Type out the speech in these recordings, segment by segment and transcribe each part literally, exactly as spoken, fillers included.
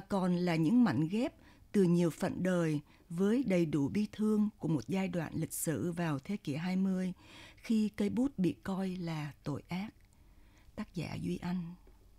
còn là những mảnh ghép từ nhiều phận đời với đầy đủ bi thương của một giai đoạn lịch sử vào thế kỷ hai mươi, khi cây bút bị coi là tội ác. Tác giả Duy Anh.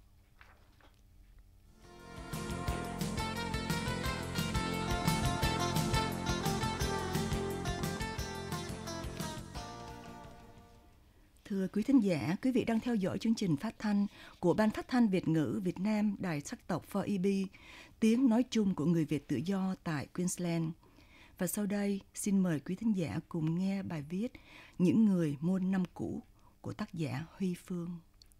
Thưa quý thính giả, quý vị đang theo dõi chương trình phát thanh của Ban Phát thanh Việt ngữ Việt Nam Đài Sắc tộc four E B, tiếng nói chung của người Việt tự do tại Queensland. Và sau đây, xin mời quý thính giả cùng nghe bài viết Những người muôn năm cũ của tác giả Huy Phương.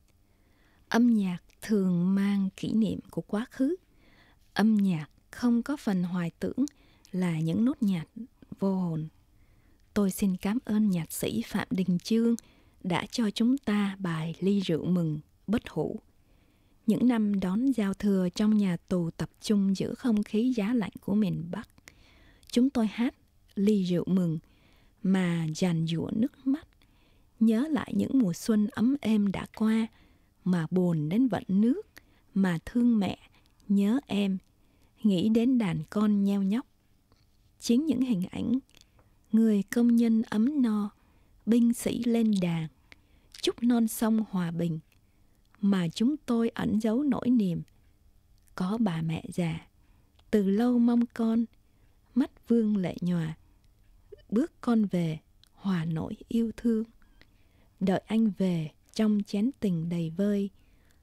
Âm nhạc thường mang kỷ niệm của quá khứ. Âm nhạc không có phần hoài tưởng là những nốt nhạc vô hồn. Tôi xin cảm ơn nhạc sĩ Phạm Đình Chương đã cho chúng ta bài Ly rượu mừng bất hủ. Những năm đón giao thừa trong nhà tù tập trung giữa không khí giá lạnh của miền Bắc, chúng tôi hát Ly rượu mừng mà dàn dụa nước mắt, nhớ lại những mùa xuân ấm êm đã qua, mà buồn đến vận nước, mà thương mẹ, nhớ em, nghĩ đến đàn con nheo nhóc. Chính những hình ảnh người công nhân ấm no, binh sĩ lên đàng, chúc non sông hòa bình, mà chúng tôi ẩn giấu nỗi niềm. Có bà mẹ già, từ lâu mong con, mắt vương lệ nhòa, bước con về, hòa nỗi yêu thương. Đợi anh về trong chén tình đầy vơi,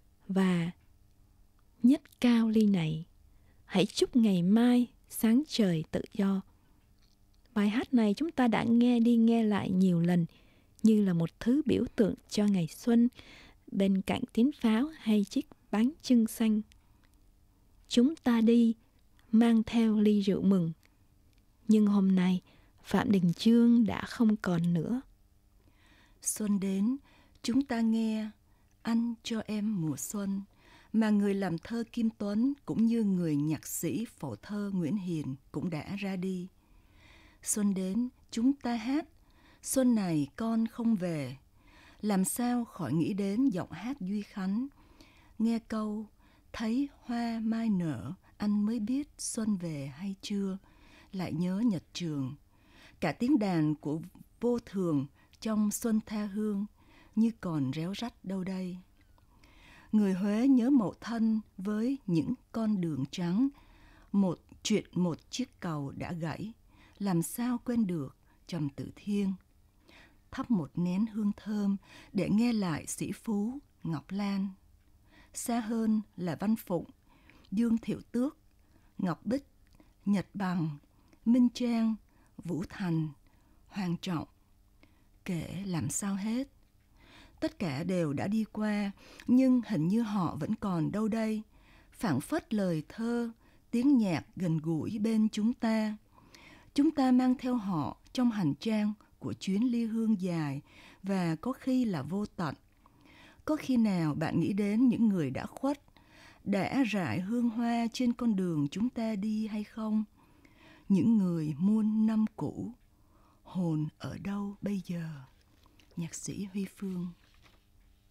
và nhất cao ly này, hãy chúc ngày mai sáng trời tự do. Bài hát này chúng ta đã nghe đi nghe lại nhiều lần, như là một thứ biểu tượng cho ngày xuân, bên cạnh tiếng pháo hay chiếc bánh chưng xanh. Chúng ta đi, mang theo ly rượu mừng. Nhưng hôm nay, Phạm Đình Chương đã không còn nữa. Xuân đến, chúng ta nghe Anh cho em mùa xuân, mà người làm thơ Kim Tuấn cũng như người nhạc sĩ phổ thơ Nguyễn Hiền cũng đã ra đi. Xuân đến, chúng ta hát, xuân này con không về. Làm sao khỏi nghĩ đến giọng hát Duy Khánh. Nghe câu, thấy hoa mai nở, anh mới biết xuân về hay chưa, lại nhớ Nhật Trường. Cả tiếng đàn của vô thường trong Xuân Tha Hương như còn réo rắt đâu đây. Người Huế nhớ mộ thân với những con đường trắng, một chuyện một chiếc cầu đã gãy, làm sao quên được Trầm Tử Thiên. Thắp một nén hương thơm để nghe lại Sĩ Phú, Ngọc Lan. Xa hơn là Văn Phụng, Dương Thiệu Tước, Ngọc Bích, Nhật Bằng, Minh Trang, Vũ Thành, Hoàng Trọng. Kể làm sao hết. Tất cả đều đã đi qua, nhưng hình như họ vẫn còn đâu đây, phảng phất lời thơ, tiếng nhạc gần gũi bên chúng ta. Chúng ta mang theo họ trong hành trang của chuyến ly hương dài và có khi là vô tận. Có khi nào bạn nghĩ đến những người đã khuất, đã rải hương hoa trên con đường chúng ta đi hay không? Những người muôn năm cũ, hồn ở đâu bây giờ? Nhạc sĩ Huy Phương.